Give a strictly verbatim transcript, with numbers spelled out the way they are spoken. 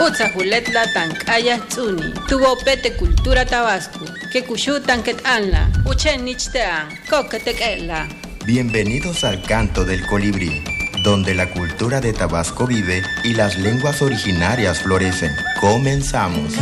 Utsa Juletla Tankaya Tsuni, Tuvo Pete Cultura Tabasco, que Kushutan Ket Anla, Uchen Nichtean, Coquetequela. Bienvenidos al Canto del Colibrí, donde la cultura de Tabasco vive y las lenguas originarias florecen. Comenzamos.